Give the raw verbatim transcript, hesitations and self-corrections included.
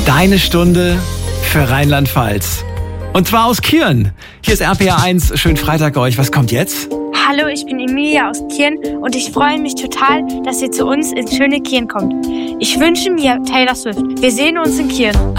Deine Stunde für Rheinland-Pfalz. Und zwar aus Kirn. Hier ist R P R eins. Schönen Freitag euch. Was kommt jetzt? Hallo, ich bin Emilia aus Kirn und ich freue mich total, dass ihr zu uns ins schöne Kirn kommt. Ich wünsche mir Taylor Swift. Wir sehen uns in Kirn.